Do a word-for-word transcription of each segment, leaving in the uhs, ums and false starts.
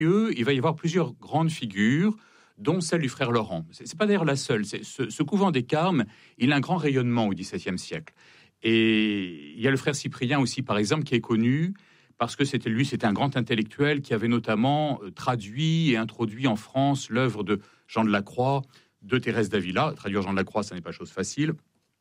il va y avoir plusieurs grandes figures, dont celle du frère Laurent. Ce n'est pas d'ailleurs la seule. C'est, ce, ce couvent des Carmes, il a un grand rayonnement au XVIIe siècle. Et il y a le frère Cyprien aussi, par exemple, qui est connu parce que c'était lui, c'était un grand intellectuel qui avait notamment traduit et introduit en France l'œuvre de Jean de la Croix, de Thérèse d'Avila. Traduire Jean de la Croix, ça n'est pas chose facile.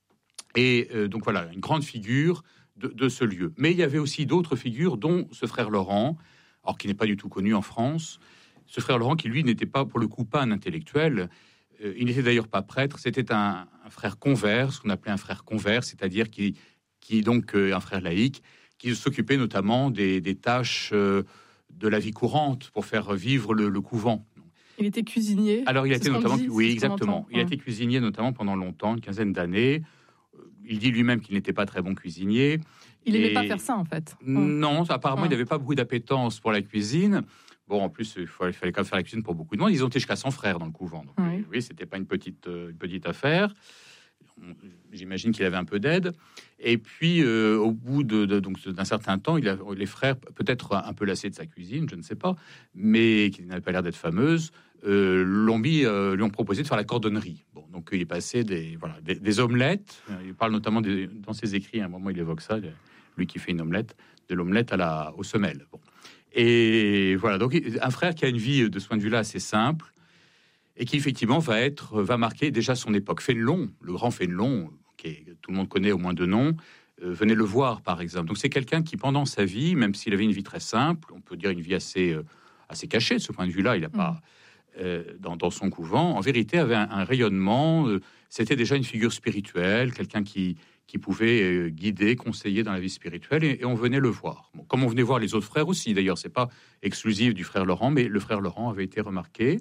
Et euh, donc voilà, une grande figure de, de ce lieu. Mais il y avait aussi d'autres figures, dont ce frère Laurent, alors qui n'est pas du tout connu en France. Ce frère Laurent qui, lui, n'était pas, pour le coup, pas un intellectuel. Euh, il n'était d'ailleurs pas prêtre. C'était un, un frère convers, ce qu'on appelait un frère convers, c'est-à-dire qui, qui donc euh, un frère laïque, qui s'occupait notamment des, des tâches euh, de la vie courante pour faire vivre le, le couvent. Il était cuisinier. Alors, il a été notamment, dit, oui, exactement. Il a été cuisinier notamment pendant longtemps, une quinzaine d'années. Il dit lui-même qu'il n'était pas très bon cuisinier. Il n'aimait pas faire ça, en fait. Non, apparemment, ouais. il n'avait pas beaucoup d'appétence pour la cuisine. Bon, en plus, il fallait, il fallait quand même faire la cuisine pour beaucoup de monde. Ils ont été jusqu'à cent frères dans le couvent. Donc, oui, oui c'était pas une petite, une petite affaire. J'imagine qu'il avait un peu d'aide. Et puis, euh, au bout de, de, donc, d'un certain temps, il a, les frères, peut-être un peu lassés de sa cuisine, je ne sais pas, mais qui n'avait pas l'air d'être fameuse, euh, l'ont mis, euh, lui ont proposé de faire la cordonnerie. Bon, donc il est passé des, voilà, des, des omelettes. Il parle notamment des, dans ses écrits. À un moment, il évoque ça, lui qui fait une omelette, de l'omelette à la, aux semelles. Bon. Et voilà, donc un frère qui a une vie de ce point de vue-là assez simple et qui effectivement va être, va marquer déjà son époque. Fénelon, le grand Fénelon, qui tout le monde connaît au moins de nom, euh, venez le voir par exemple. Donc c'est quelqu'un qui pendant sa vie, même s'il avait une vie très simple, on peut dire une vie assez, euh, assez cachée de ce point de vue-là, il n'a pas... Mmh. Euh, dans, dans son couvent, en vérité, avait un, un rayonnement. Euh, c'était déjà une figure spirituelle, quelqu'un qui, qui pouvait euh, guider, conseiller dans la vie spirituelle, et, et on venait le voir. Bon, comme on venait voir les autres frères aussi, d'ailleurs, c'est pas exclusif du frère Laurent, mais le frère Laurent avait été remarqué.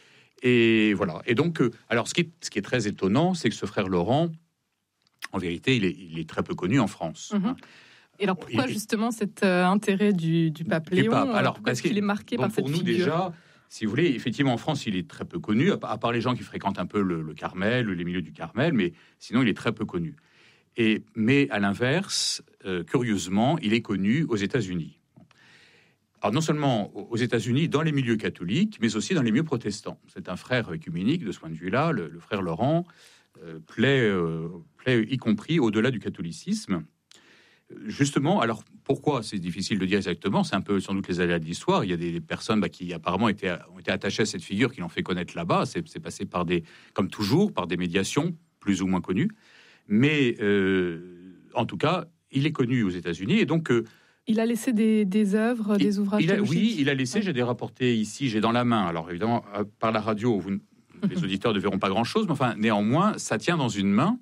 Et voilà. Et donc, euh, alors, ce qui, est, ce qui est très étonnant, c'est que ce frère Laurent, en vérité, il est, il est très peu connu en France. Mm-hmm. Hein. Et alors, pourquoi il, justement cet euh, intérêt du, du pape Léon? Du pape. Alors, parce qu'il est marqué bon, par cette pour nous, figure. Déjà, si vous voulez, effectivement, en France, il est très peu connu, à part les gens qui fréquentent un peu le, le Carmel, les milieux du Carmel, mais sinon, il est très peu connu. Et, mais à l'inverse, euh, curieusement, il est connu aux États-Unis. Alors, non seulement aux États-Unis, dans les milieux catholiques, mais aussi dans les milieux protestants. C'est un frère œcuménique de ce point de vue-là, le, le frère Laurent, euh, plaît, euh, plaît y compris au-delà du catholicisme. Justement, alors pourquoi c'est difficile de dire exactement, c'est un peu sans doute les aléas de l'histoire. Il y a des personnes bah, qui apparemment étaient, ont été attachées à cette figure, qui l'ont fait connaître là-bas. C'est, c'est passé par des, comme toujours, par des médiations plus ou moins connues. Mais euh, en tout cas, il est connu aux États-Unis et donc. Euh, il a laissé des, des œuvres, des ouvrages il a, théologiques. Oui, il a laissé. J'ai des rapportés ici, j'ai dans la main. Alors évidemment, par la radio, vous, les auditeurs ne verront pas grand-chose, mais enfin, néanmoins, ça tient dans une main.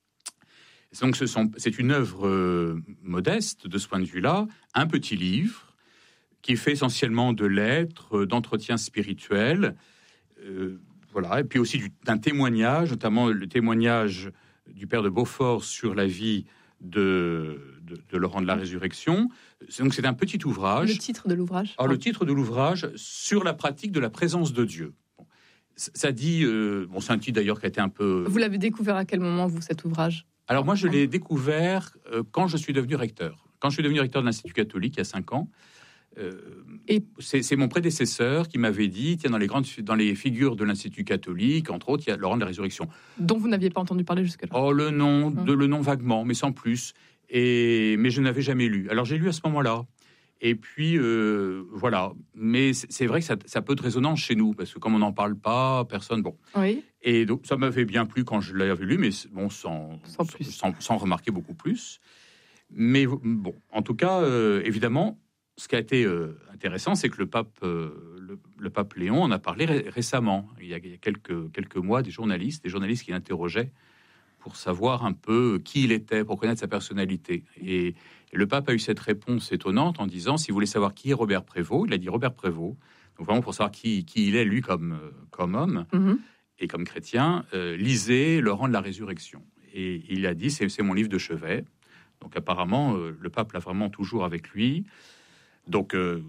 Donc, ce sont, c'est une œuvre euh, modeste de ce point de vue-là, un petit livre qui fait essentiellement de lettres, euh, d'entretien spirituel, euh, voilà, et puis aussi du, d'un témoignage, notamment le témoignage du père de Beaufort sur la vie de, de, de Laurent de la Résurrection. Donc, c'est un petit ouvrage. Le titre de l'ouvrage. Alors, le titre de l'ouvrage sur la pratique de la présence de Dieu. Bon, ça dit, euh, bon, c'est un titre d'ailleurs qui a été un peu. Vous l'avez découvert à quel moment, vous, cet ouvrage? Alors moi, je l'ai découvert euh, quand je suis devenu recteur. Quand je suis devenu recteur de l'Institut catholique, il y a cinq ans, euh, et c'est, c'est mon prédécesseur qui m'avait dit, tiens, dans les, grandes, dans les figures de l'Institut catholique, entre autres, il y a Laurent de la Résurrection. Dont vous n'aviez pas entendu parler jusque-là. Oh, le nom, hum. de, le nom vaguement, mais sans plus. Et, mais je n'avais jamais lu. Alors j'ai lu à ce moment-là. Et puis, euh, voilà. Mais c'est, c'est vrai que ça, ça a peu de résonance chez nous, parce que comme on n'en parle pas, personne... Bon. Oui. Et donc, ça m'avait bien plu quand je l'avais lu, mais bon, sans, sans, plus. sans, sans remarquer beaucoup plus. Mais bon, en tout cas, euh, évidemment, ce qui a été euh, intéressant, c'est que le pape, euh, le, le pape Léon en a parlé ré- récemment. Il y a, il y a quelques, quelques mois, des journalistes, des journalistes qui l'interrogeaient pour savoir un peu qui il était, pour connaître sa personnalité. Et, et le pape a eu cette réponse étonnante en disant, si vous voulez savoir qui est Robert Prévost, il a dit Robert Prévost, donc vraiment pour savoir qui, qui il est, lui, comme, comme homme, mm-hmm. et comme chrétien, euh, lisez Laurent de la Résurrection. Et il a dit, c'est, c'est mon livre de chevet. Donc apparemment, euh, le pape l'a vraiment toujours avec lui. Donc, euh,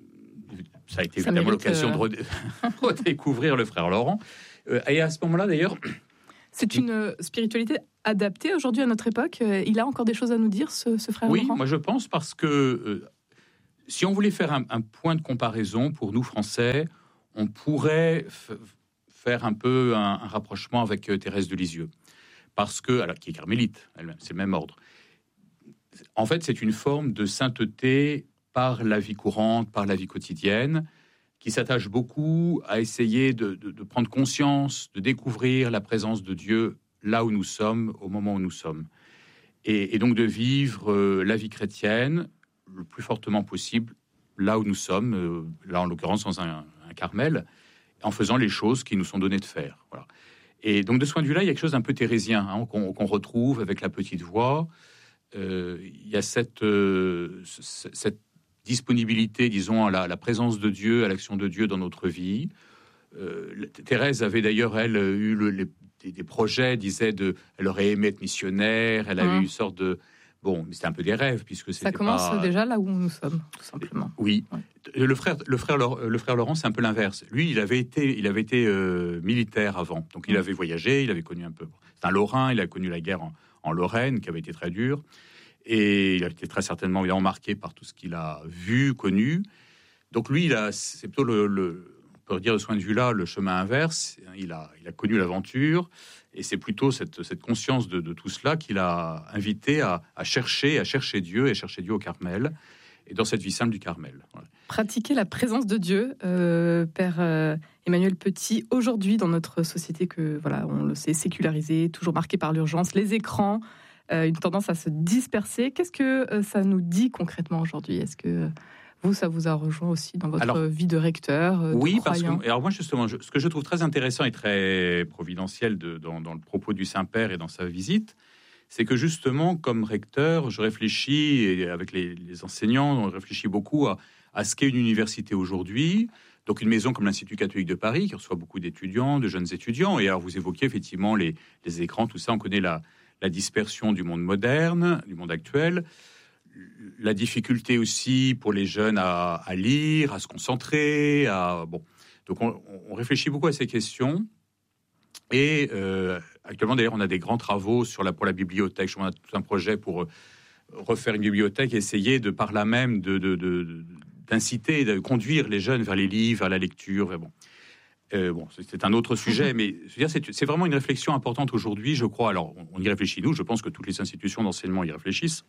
ça a été ça évidemment l'occasion euh... de redécouvrir le frère Laurent. Euh, et à ce moment-là, d'ailleurs... C'est une spiritualité adaptée aujourd'hui à notre époque. Il a encore des choses à nous dire, ce, ce frère oui, Laurent ? Oui, moi je pense, parce que... Euh, si on voulait faire un, un point de comparaison pour nous Français, on pourrait f- faire un peu un, un rapprochement avec euh, Thérèse de Lisieux, parce que, alors, qui est carmélite, elle, c'est le même ordre. En fait, c'est une forme de sainteté par la vie courante, par la vie quotidienne, qui s'attache beaucoup à essayer de, de, de prendre conscience, de découvrir la présence de Dieu là où nous sommes, au moment où nous sommes. Et, et donc de vivre euh, la vie chrétienne le plus fortement possible là où nous sommes, euh, là en l'occurrence dans un, un Carmel, en faisant les choses qui nous sont données de faire. Voilà. Et donc de ce point de vue-là, il y a quelque chose d'un peu thérésien hein, qu'on, qu'on retrouve avec la petite voix. Euh, il y a cette, euh, cette disponibilité, disons, à la, à la présence de Dieu, à l'action de Dieu dans notre vie. Euh, Thérèse avait d'ailleurs, elle, eu le, les, des, des projets, disait, de, elle aurait aimé être missionnaire, elle avait mmh. eu une sorte de... Bon, mais c'était un peu des rêves, puisque c'était Ça commence pas... déjà là où nous sommes, tout simplement. Oui. Ouais. Le frère, le frère, le frère Laurent, c'est un peu l'inverse. Lui, il avait été, il avait été euh, militaire avant, donc il avait voyagé, il avait connu un peu... C'est un Lorrain, il a connu la guerre en, en Lorraine, qui avait été très dure. Et il a été très certainement évidemment marqué par tout ce qu'il a vu, connu. Donc lui, il a, c'est plutôt le, le, on peut dire de ce point de vue-là, le chemin inverse. Il a, il a connu l'aventure, et c'est plutôt cette, cette conscience de, de tout cela qu'il a invité à, à chercher, à chercher Dieu, et à chercher Dieu au Carmel, et dans cette vie simple du Carmel. Voilà. Pratiquer la présence de Dieu, euh, Père euh, Emmanuel Petit, aujourd'hui dans notre société que, voilà, on le sait, sécularisée, toujours marquée par l'urgence, les écrans. Euh, une tendance à se disperser. Qu'est-ce que euh, ça nous dit concrètement aujourd'hui ? Est-ce que euh, vous, ça vous a rejoint aussi dans votre alors, vie de recteur euh, oui, de parce que alors moi justement, je, ce que je trouve très intéressant et très providentiel de, dans, dans le propos du Saint-Père et dans sa visite, c'est que justement, comme recteur, je réfléchis, et avec les, les enseignants, on réfléchit beaucoup à, à ce qu'est une université aujourd'hui. Donc une maison comme l'Institut catholique de Paris, qui reçoit beaucoup d'étudiants, de jeunes étudiants. Et alors vous évoquiez effectivement les, les écrans, tout ça, on connaît la... la dispersion du monde moderne, du monde actuel, la difficulté aussi pour les jeunes à, à lire, à se concentrer, à bon. Donc on, on réfléchit beaucoup à ces questions. Et euh, actuellement, d'ailleurs, on a des grands travaux sur la pour la bibliothèque. On a tout un projet pour refaire une bibliothèque, et essayer de par là même de, de, de, d'inciter, de conduire les jeunes vers les livres, vers la lecture. Vers, bon. Euh, bon, c'est un autre sujet, mais je veux dire, c'est, c'est vraiment une réflexion importante aujourd'hui, je crois. Alors, on, on y réfléchit, nous, je pense que toutes les institutions d'enseignement y réfléchissent.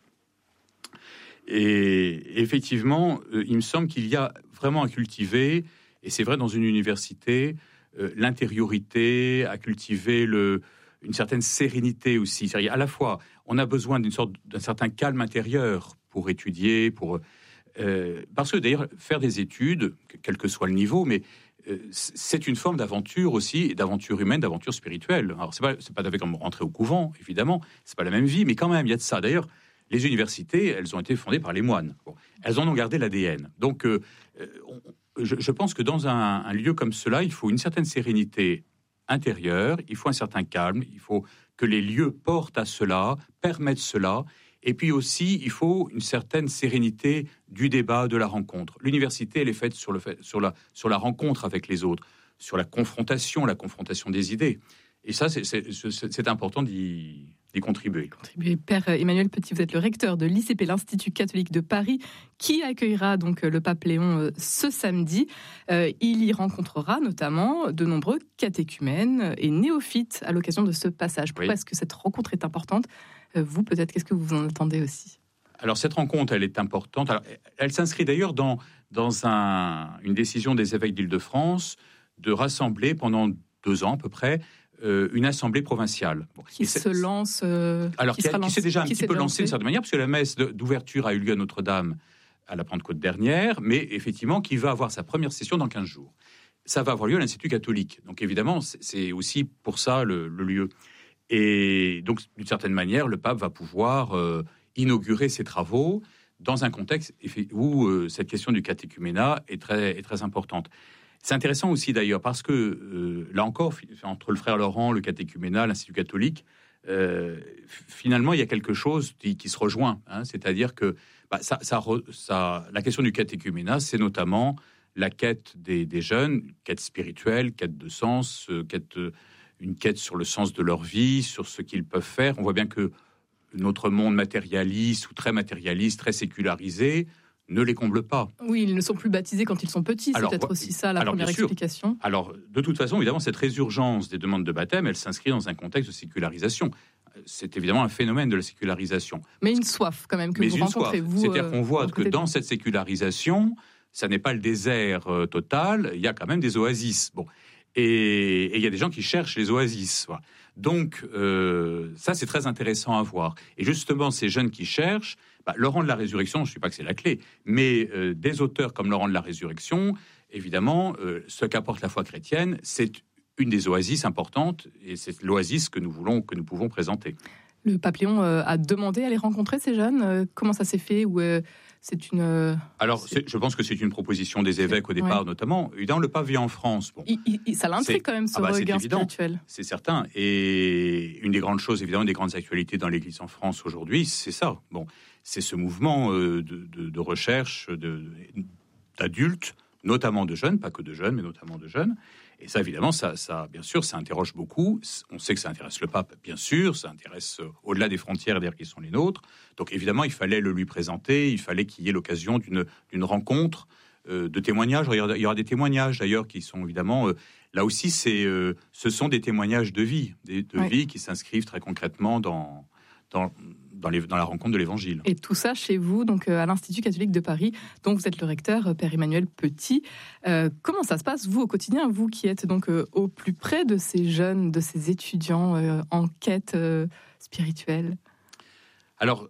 Et effectivement, euh, il me semble qu'il y a vraiment à cultiver, et c'est vrai dans une université, euh, l'intériorité, à cultiver le, une certaine sérénité aussi. C'est-à-dire, à la fois, on a besoin d'une sorte, d'un certain calme intérieur pour étudier, pour... Euh, parce que d'ailleurs, faire des études, quel que soit le niveau, mais c'est une forme d'aventure aussi, d'aventure humaine, d'aventure spirituelle. Alors, c'est pas, c'est pas avec comme rentrer au couvent, évidemment, c'est pas la même vie, mais quand même, il y a de ça. D'ailleurs, les universités, elles ont été fondées par les moines. Bon, elles en ont gardé l'A D N. Donc, euh, on, je, je pense que dans un, un lieu comme cela, il faut une certaine sérénité intérieure, il faut un certain calme, il faut que les lieux portent à cela, permettent cela. Et puis aussi, il faut une certaine sérénité du débat, de la rencontre. L'université, elle est faite sur, le fait, sur, la, sur la rencontre avec les autres, sur la confrontation, la confrontation des idées. Et ça, c'est, c'est, c'est, c'est important d'y, d'y contribuer. contribuer. Père Emmanuel Petit, vous êtes le recteur de l'I C P, l'Institut catholique de Paris, qui accueillera donc le pape Léon ce samedi. Euh, il y rencontrera notamment de nombreux catéchumènes et néophytes à l'occasion de ce passage. Pourquoi oui. est-ce que cette rencontre est importante ? Vous, peut-être, qu'est-ce que vous en attendez aussi ? Alors, cette rencontre, elle est importante. Alors, elle s'inscrit d'ailleurs dans, dans un, une décision des évêques d'Île-de-France de rassembler pendant deux ans à peu près euh, une assemblée provinciale. Bon, qui se lance euh, Alors, qui, qui, a, lancé, qui s'est déjà un qui petit peu lancé d'une certaine manière, parce que la messe de, d'ouverture a eu lieu à Notre-Dame à la Pentecôte dernière, mais effectivement, qui va avoir sa première session dans quinze jours. Ça va avoir lieu à l'Institut catholique. Donc, évidemment, c'est, c'est aussi pour ça le, le lieu. Et donc, d'une certaine manière, le pape va pouvoir euh, inaugurer ses travaux dans un contexte où euh, cette question du catéchuménat est très, est très importante. C'est intéressant aussi d'ailleurs parce que, euh, là encore, entre le frère Laurent, le catéchuménat, l'Institut catholique, euh, finalement, il y a quelque chose qui, qui se rejoint. Hein, c'est-à-dire que bah, ça, ça, ça, la question du catéchuménat, c'est notamment la quête des, des jeunes, quête spirituelle, quête de sens, euh, quête... Euh, une quête sur le sens de leur vie, sur ce qu'ils peuvent faire. On voit bien que notre monde matérialiste ou très matérialiste, très sécularisé, ne les comble pas. Oui, ils ne sont plus baptisés quand ils sont petits, c'est alors, peut-être aussi ça la alors, première explication. Alors, de toute façon, évidemment, cette résurgence des demandes de baptême, elle s'inscrit dans un contexte de sécularisation. C'est évidemment un phénomène de la sécularisation. Mais une soif quand même que Mais vous rencontrez, vous. C'est-à-dire qu'on voit euh, que dans cette sécularisation, ça n'est pas le désert euh, total, il y a quand même des oasis. Bon. Et, et il y a des gens qui cherchent les oasis. Voilà. Donc, euh, ça, c'est très intéressant à voir. Et justement, ces jeunes qui cherchent, bah, Laurent de la Résurrection, je ne dis pas que c'est la clé, mais euh, des auteurs comme Laurent de la Résurrection, évidemment, euh, ce qu'apporte la foi chrétienne, c'est une des oasis importantes, et c'est l'oasis que nous voulons, que nous pouvons présenter. Le pape Léon euh, a demandé à les rencontrer, ces jeunes. Euh, comment ça s'est fait ou euh, c'est une euh, Alors, c'est... C'est, je pense que c'est une proposition des évêques au départ, ouais. notamment. Évidemment, le pape vit en France. Bon, il, il, ça l'intrigue quand même, ce ah bah, regard c'est évident, spirituel. C'est certain. Et une des grandes choses, évidemment, une des grandes actualités dans l'Église en France aujourd'hui, c'est ça. Bon, c'est ce mouvement euh, de, de, de recherche de, d'adultes, notamment de jeunes, pas que de jeunes, mais notamment de jeunes. Et ça, évidemment, ça, ça, bien sûr, ça interroge beaucoup. On sait que ça intéresse le pape, bien sûr. Ça intéresse euh, au-delà des frontières, d'ailleurs, qui sont les nôtres. Donc, évidemment, il fallait le lui présenter. Il fallait qu'il y ait l'occasion d'une, d'une rencontre, euh, de témoignages. Il y, aura, il y aura des témoignages, d'ailleurs, qui sont évidemment... Euh, là aussi, c'est, euh, ce sont des témoignages de vie, des, de oui. vie qui s'inscrivent très concrètement dans... dans Dans, les, dans la rencontre de l'Évangile. Et tout ça chez vous, donc à l'Institut catholique de Paris, dont vous êtes le recteur, Père Emmanuel Petit. Euh, comment ça se passe, vous, au quotidien, vous qui êtes donc euh, au plus près de ces jeunes, de ces étudiants euh, en quête euh, spirituelle ? Alors,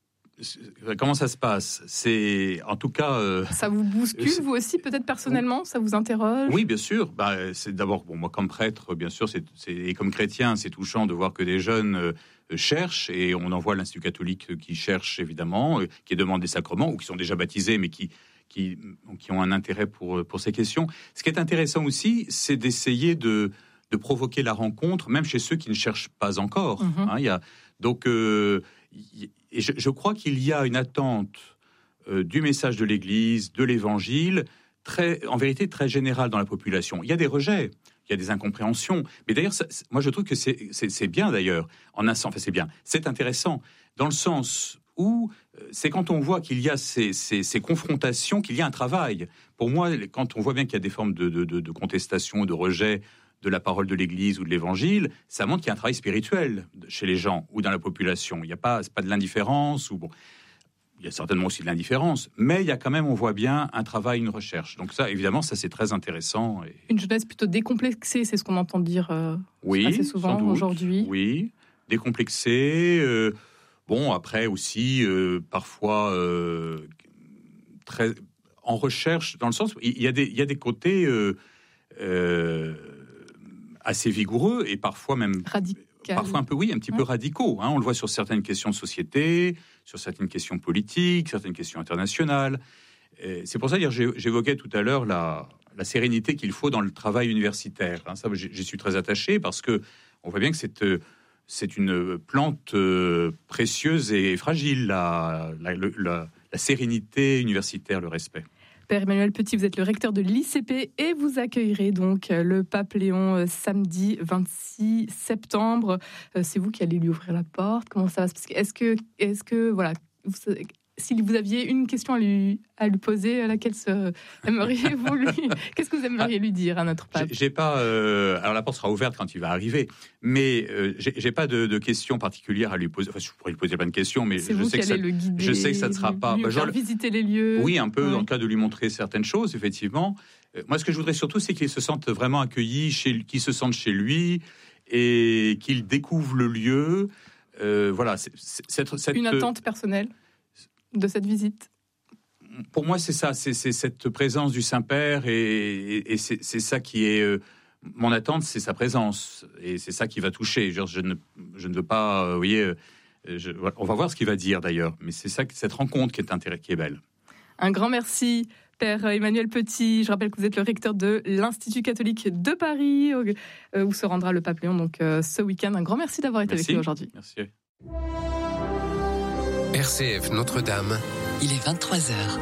comment ça se passe ? C'est, en tout cas... Euh, ça vous bouscule, vous aussi, peut-être personnellement ? Ça vous interroge ? Oui, bien sûr. Bah, c'est d'abord, bon, moi, comme prêtre, bien sûr, c'est, c'est, et comme chrétien, c'est touchant de voir que des jeunes... Euh, cherchent, et on en voit l'Institut catholique qui cherche évidemment, qui demande des sacrements, ou qui sont déjà baptisés, mais qui, qui, qui ont un intérêt pour, pour ces questions. Ce qui est intéressant aussi, c'est d'essayer de, de provoquer la rencontre, même chez ceux qui ne cherchent pas encore. Mm-hmm. Hein, il y a, donc, euh, et je, je crois qu'il y a une attente euh, du message de l'Église, de l'Évangile, très, en vérité très générale dans la population. Il y a des rejets. Il y a des incompréhensions. Mais d'ailleurs, ça, moi, je trouve que c'est, c'est, c'est bien, d'ailleurs, en un sens, enfin, c'est bien, c'est intéressant, dans le sens où c'est quand on voit qu'il y a ces, ces, ces confrontations, qu'il y a un travail. Pour moi, quand on voit bien qu'il y a des formes de, de, de, de contestation, de rejet de la parole de l'Église ou de l'Évangile, ça montre qu'il y a un travail spirituel chez les gens ou dans la population. Il n'y a pas, c'est pas de l'indifférence, ou bon... Il y a certainement aussi de l'indifférence, mais il y a quand même, on voit bien, un travail, une recherche. Donc ça, évidemment, ça c'est très intéressant. Et... Une jeunesse plutôt décomplexée, c'est ce qu'on entend dire euh, oui, assez souvent sans doute, aujourd'hui. Oui, décomplexée. Euh, bon, après aussi, euh, parfois, euh, très en recherche, dans le sens où il y a des, il y a des côtés euh, euh, assez vigoureux et parfois même... Radical. Parfois un peu, oui, un petit ouais. peu radicaux. Hein. On le voit sur certaines questions de société, sur certaines questions politiques, certaines questions internationales. Et c'est pour ça, d'ailleurs, j'évoquais tout à l'heure la, la sérénité qu'il faut dans le travail universitaire. Hein. Ça, j'y suis très attaché parce que on voit bien que c'est, c'est une plante précieuse et fragile, la, la, la, la sérénité universitaire, le respect. Père Emmanuel Petit, vous êtes le recteur de l'I C P et vous accueillerez donc le pape Léon samedi vingt-six septembre. C'est vous qui allez lui ouvrir la porte. Comment ça va se passer ? Est-ce que, est-ce que, voilà, vous, si vous aviez une question à lui, à lui poser, à laquelle se, aimeriez-vous lui, qu'est-ce que vous aimeriez ah, lui dire à notre pape ? J'ai, j'ai pas. Euh, alors la porte sera ouverte quand il va arriver, mais euh, j'ai, j'ai pas de, de questions particulières à lui poser. Enfin, je pourrais lui poser plein de questions, mais c'est je sais que ça, le guider, je sais que ça ne sera lui, pas. Lui bah, faire genre, visiter les lieux. Oui, un peu oui. dans le cas de lui montrer certaines choses, effectivement. Euh, moi, ce que je voudrais surtout, c'est qu'il se sente vraiment accueilli, chez, qu'il se sente chez lui et qu'il découvre le lieu. Euh, voilà, c'est, c'est, cette, cette, une attente personnelle de cette visite. Pour moi, c'est ça, c'est, c'est cette présence du Saint-Père et, et, et c'est, c'est ça qui est... Euh, mon attente, c'est sa présence et c'est ça qui va toucher. Je, je, ne, je ne veux pas... Euh, vous voyez, euh, je, on va voir ce qu'il va dire d'ailleurs, mais c'est ça, cette rencontre qui est, intérêt, qui est belle. Un grand merci, Père Emmanuel Petit. Je rappelle que vous êtes le recteur de l'Institut catholique de Paris, où se rendra le pape Léon donc, euh, ce week-end. Un grand merci d'avoir été merci. avec nous aujourd'hui. Merci. R C F Notre-Dame. Il est vingt-trois heures.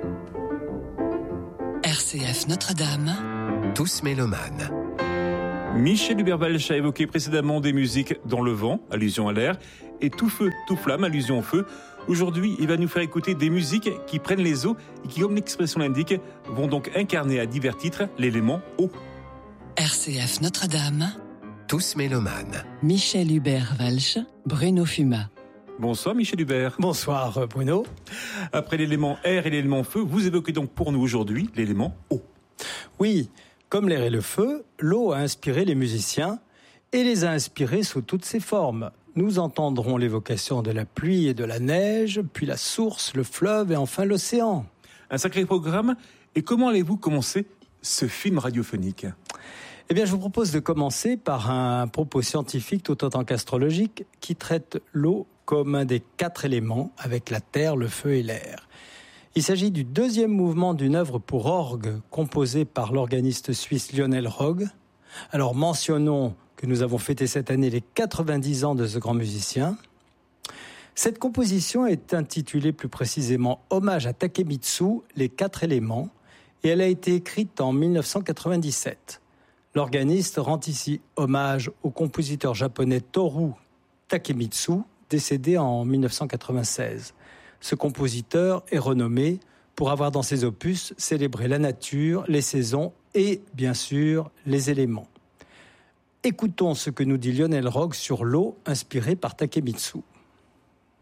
R C F Notre-Dame. Tous mélomanes. Michel Hubert-Walsh a évoqué précédemment des musiques dans le vent, allusion à l'air, et tout feu, tout flamme, allusion au feu. Aujourd'hui, il va nous faire écouter des musiques qui prennent les eaux et qui, comme l'expression l'indique, vont donc incarner à divers titres l'élément eau. R C F Notre-Dame. Tous mélomanes. Michel Hubert-Walsh, Bruno Fuma. Bonsoir Michel Hubert. Bonsoir Bruno. Après l'élément air et l'élément feu, vous évoquez donc pour nous aujourd'hui l'élément eau. Oui, comme l'air et le feu, l'eau a inspiré les musiciens et les a inspirés sous toutes ses formes. Nous entendrons l'évocation de la pluie et de la neige, puis la source, le fleuve et enfin l'océan. Un sacré programme. Et comment allez-vous commencer ce film radiophonique ? Eh bien, je vous propose de commencer par un propos scientifique tout autant qu'astrologique qui traite l'eau comme un des quatre éléments avec la terre, le feu et l'air. Il s'agit du deuxième mouvement d'une œuvre pour orgue composée par l'organiste suisse Lionel Rogge. Alors mentionnons que nous avons fêté cette année les quatre-vingt-dix ans de ce grand musicien. Cette composition est intitulée plus précisément Hommage à Takemitsu, les quatre éléments, et elle a été écrite en dix-neuf cent quatre-vingt-dix-sept. L'organiste rend ici hommage au compositeur japonais Toru Takemitsu, décédé en dix-neuf cent quatre-vingt-seize. Ce compositeur est renommé pour avoir dans ses opus célébré la nature, les saisons et, bien sûr, les éléments. Écoutons ce que nous dit Lionel Rogge sur l'eau inspirée par Takemitsu.